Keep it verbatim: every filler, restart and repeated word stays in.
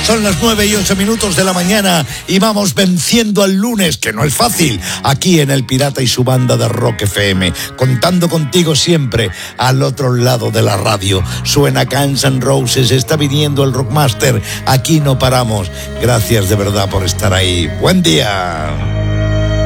Son las nueve y ocho minutos de la mañana y vamos venciendo al lunes, que no es fácil, aquí en El Pirata y su banda de Rock F M, contando contigo siempre al otro lado de la radio. Suena Guns N' Roses, está viniendo el Rockmaster, aquí no paramos. Gracias de verdad por estar ahí. Buen día.